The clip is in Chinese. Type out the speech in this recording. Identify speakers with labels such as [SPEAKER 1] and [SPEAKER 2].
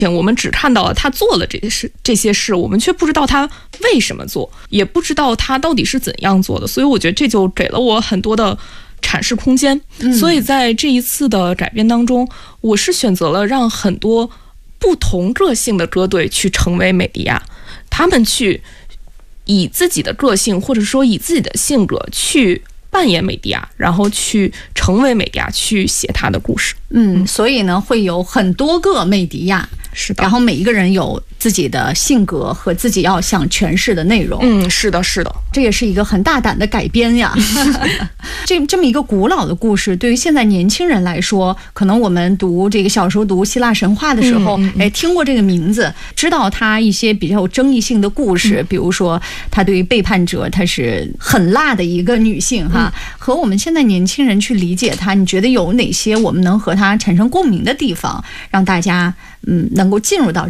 [SPEAKER 1] 我们只看到了他做了这些事，我们却不知道他为什么做，也不知道他到底是怎样做的。所以我觉得这就给了我很多的阐释空间。所以在这一次的改编当中，我是选择了让很多不同个性的歌队去成为美狄亚，他们去以自己的个性或者说以自己的性格去扮演美狄亚，然后去成为美狄亚，去写他的故事。
[SPEAKER 2] 所以呢，会有很多个美狄亚，
[SPEAKER 1] 是的，
[SPEAKER 2] 然后每一个人有自己的性格和自己要想诠释的内容。
[SPEAKER 1] 是的，是的，
[SPEAKER 2] 这也是一个很大胆的改编呀。这么一个古老的故事，对于现在年轻人来说，可能我们读这个小时候读希腊神话的时候，听过这个名字，知道他一些比较有争议性的故事，比如说他对于背叛者，她是很辣的一个女性哈。和我们现在年轻人去理解她，你觉得有哪些我们能和她产生共鸣的地方，让大家能够进入到